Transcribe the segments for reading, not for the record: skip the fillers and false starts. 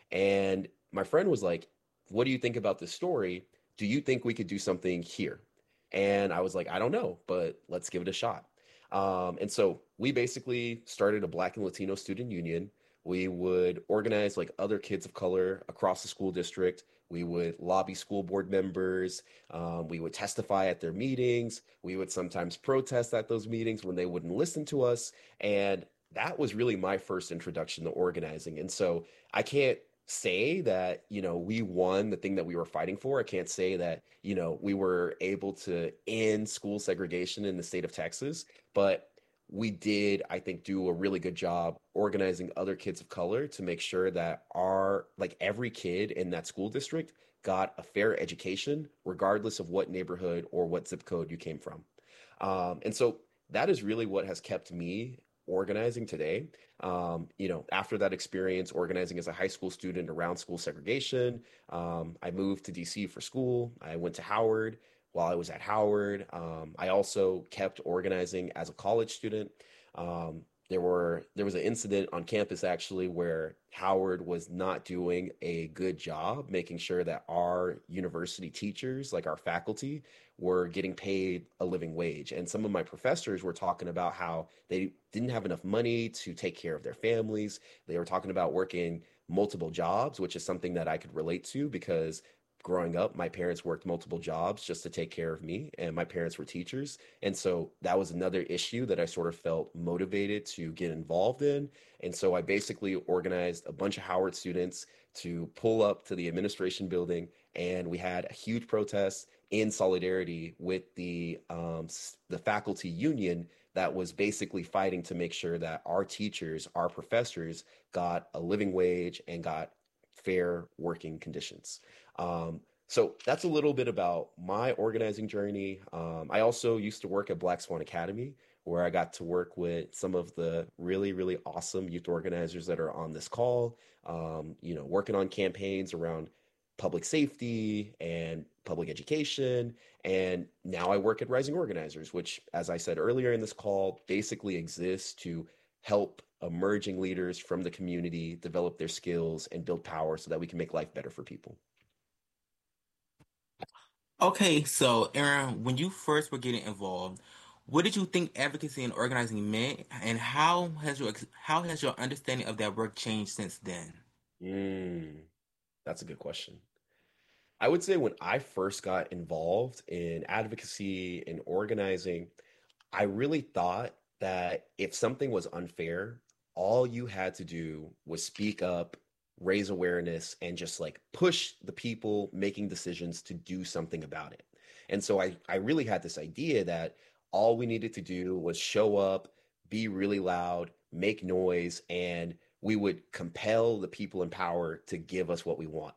And my friend was like, "What do you think about this story? Do you think we could do something here?" And I was like, "I don't know, but let's give it a shot." And so we basically started a Black and Latino student union. We would organize like other kids of color across the school district. We would lobby school board members. We would testify at their meetings. We would sometimes protest at those meetings when they wouldn't listen to us. And that was really my first introduction to organizing. And so I can't say that, we won the thing that we were fighting for. I can't say that, we were able to end school segregation in the state of Texas, but we did, I think, do a really good job organizing other kids of color to make sure that like every kid in that school district got a fair education, regardless of what neighborhood or what zip code you came from. And so that is really what has kept me organizing today. After that experience organizing as a high school student around school segregation, I moved to DC for school. I went to Howard. While I was at Howard, I also kept organizing as a college student. There was an incident on campus actually where Howard was not doing a good job making sure that our university teachers, like our faculty, were getting paid a living wage. And some of my professors were talking about how they didn't have enough money to take care of their families. They were talking about working multiple jobs, which is something that I could relate to because growing up, my parents worked multiple jobs just to take care of me, and my parents were teachers. And so that was another issue that I sort of felt motivated to get involved in. And so I basically organized a bunch of Howard students to pull up to the administration building, and we had a huge protest in solidarity with the faculty union that was basically fighting to make sure that our teachers, our professors, got a living wage and got fair working conditions. So that's a little bit about my organizing journey. I also used to work at Black Swan Academy, where I got to work with some of the really, really awesome youth organizers that are on this call, working on campaigns around public safety and public education. And now I work at Rising Organizers, which, as I said earlier in this call, basically exists to help emerging leaders from the community develop their skills and build power so that we can make life better for people. Okay, so Aaron, when you first were getting involved, what did you think advocacy and organizing meant, and how has your understanding of that work changed since then? Mm, that's a good question. I would say when I first got involved in advocacy and organizing, I really thought that if something was unfair, all you had to do was speak up, raise awareness, and just like push the people making decisions to do something about it. And so I really had this idea that all we needed to do was show up, be really loud, make noise, and we would compel the people in power to give us what we want.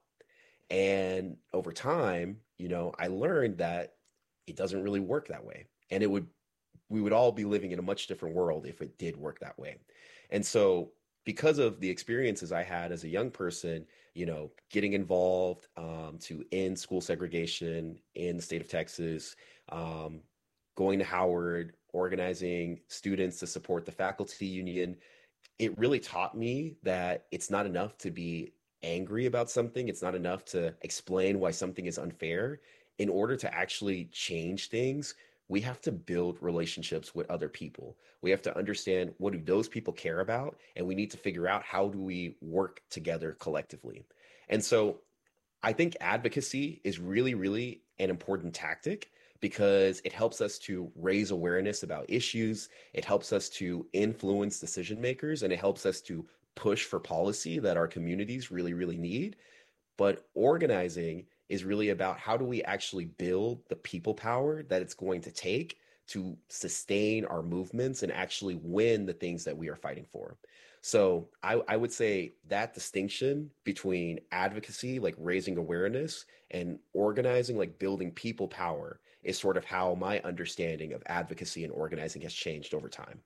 And over time, I learned that it doesn't really work that way. And we would all be living in a much different world if it did work that way. And so, because of the experiences I had as a young person, getting involved to end school segregation in the state of Texas, um, going to Howard, organizing students to support the faculty union, it really taught me that it's not enough to be angry about something. It's not enough to explain why something is unfair. In order to actually change things, we have to build relationships with other people. We have to understand what do those people care about, and we need to figure out how do we work together collectively. And so I think advocacy is really, really an important tactic because it helps us to raise awareness about issues. It helps us to influence decision makers and it helps us to push for policy that our communities really, really need. But organizing is really about how do we actually build the people power that it's going to take to sustain our movements and actually win the things that we are fighting for. So I would say that distinction between advocacy, like raising awareness, and organizing, like building people power, is sort of how my understanding of advocacy and organizing has changed over time.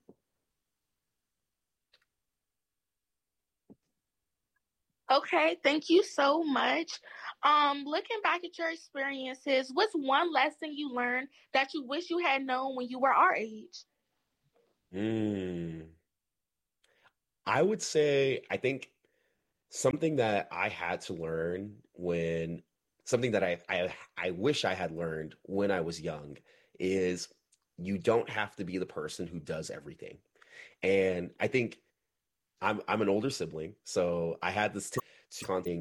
Okay, thank you so much. Looking back at your experiences, what's one lesson you learned that you wish you had known when you were our age? Mm. I would say, I think Something that I had to learn when something that I wish I had learned when I was young is you don't have to be the person who does everything. And I think I'm an older sibling, so I had this